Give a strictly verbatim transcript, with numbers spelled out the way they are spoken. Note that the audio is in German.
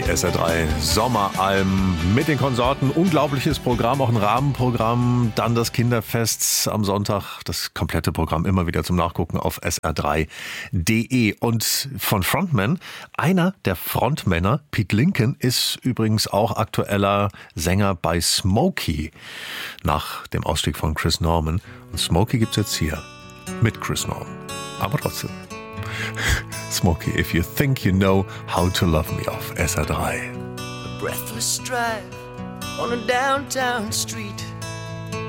S R drei Sommeralben mit den Konsorten. Unglaubliches Programm, auch ein Rahmenprogramm. Dann das Kinderfest am Sonntag. Das komplette Programm immer wieder zum Nachgucken auf S R drei Punkt de. Und von Frontman, einer der Frontmänner, Pete Lincoln, ist übrigens auch aktueller Sänger bei Smokey. Nach dem Ausstieg von Chris Norman. Und Smokey gibt's jetzt hier mit Chris Norman. Aber trotzdem. Smokey, if you think you know how to love me auf S R drei. A breathless drive on a downtown street.